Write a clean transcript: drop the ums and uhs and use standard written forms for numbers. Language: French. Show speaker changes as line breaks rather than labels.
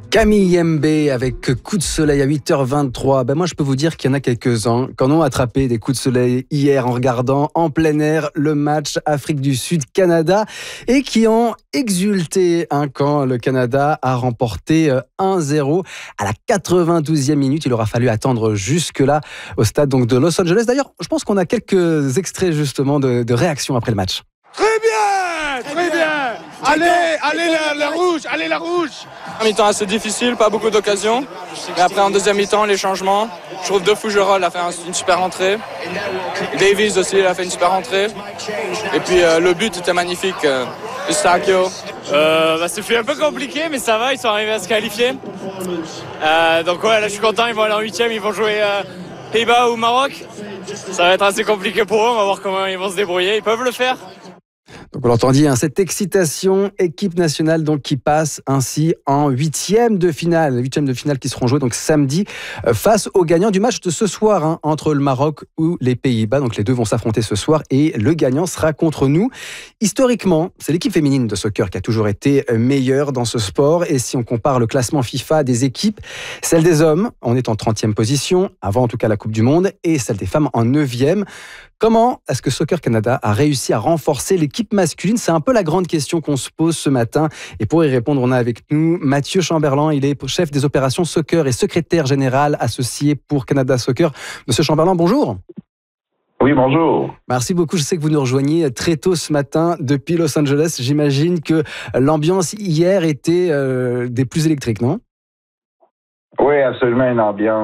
Camille Yembe avec Coup de soleil à 8h23. Moi, je peux vous dire qu'il y en a quelques-uns qui en ont attrapé des coups de soleil hier en regardant en plein air le match Afrique du Sud-Canada et qui ont exulté quand le Canada a remporté 1-0 à la 92e minute. Il aura fallu attendre jusque-là au stade de Los Angeles. D'ailleurs, je pense qu'on a quelques extraits justement de réactions après le match.
Très bien, très bien. Allez la rouge.
En mi-temps assez difficile, pas beaucoup d'occasions. Et après en deuxième mi-temps, les changements. Je trouve De Fougerolles a fait une super entrée. Davies aussi a fait une super entrée. Et puis le but était magnifique. Eustáquio.
C'est un peu compliqué, mais ça va, ils sont arrivés à se qualifier. Donc ouais, là je suis content, ils vont aller en 8e, ils vont jouer Pays-Bas ou Maroc. Ça va être assez compliqué pour eux, on va voir comment ils vont se débrouiller. Ils peuvent le faire.
Donc on l'entendit, cette excitation, équipe nationale qui passe ainsi en huitième de finale qui seront joués donc samedi face aux gagnants du match de ce soir entre le Maroc ou les Pays-Bas. Donc les deux vont s'affronter ce soir et le gagnant sera contre nous. Historiquement, c'est l'équipe féminine de soccer qui a toujours été meilleure dans ce sport. Et si on compare le classement FIFA des équipes, celle des hommes, on est en 30e position, avant en tout cas la Coupe du Monde, et celle des femmes en 9e. Comment est-ce que Soccer Canada a réussi à renforcer l'équipe masculine ? C'est un peu la grande question qu'on se pose ce matin. Et pour y répondre, on a avec nous Mathieu Chamberlain. Il est chef des opérations soccer et secrétaire général associé pour Canada Soccer. Monsieur Chamberlain, bonjour.
Oui, bonjour.
Merci beaucoup. Je sais que vous nous rejoignez très tôt ce matin depuis Los Angeles. J'imagine que l'ambiance hier était des plus électriques, non ?
Oui, absolument, une ambiance